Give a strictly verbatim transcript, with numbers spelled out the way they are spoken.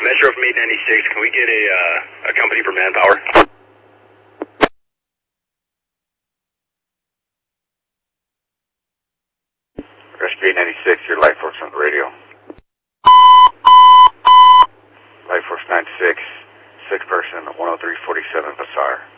Metro from eight ninety-six, can we get a, uh, a company for manpower? Rescue eight ninety-six, your Life Force on the radio. Life Force nine six, sick person, one oh three forty-seven Passar.